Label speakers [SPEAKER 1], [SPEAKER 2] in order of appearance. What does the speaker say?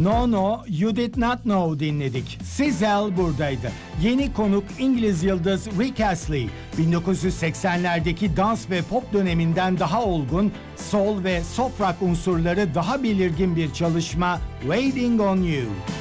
[SPEAKER 1] No No, You Did Not Know dinledik. Sizzle buradaydı. Yeni konuk İngiliz yıldız Rick Astley. 1980'lerdeki dans ve pop döneminden daha olgun, soul ve soft rock unsurları daha belirgin bir çalışma, Waiting on You.